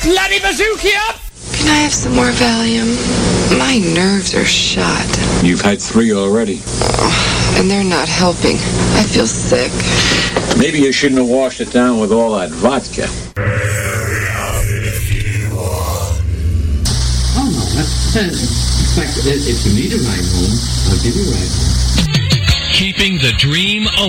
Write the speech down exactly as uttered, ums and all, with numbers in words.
bloody bazooki up! Can I have some more Valium? My nerves are shot. You've had three already. Oh, and they're not helping. I feel sick. Maybe you shouldn't have washed it down with all that vodka. Oh, no. That's, in fact, if you need a ride home, I'll give you a ride home. Keeping the dream alive.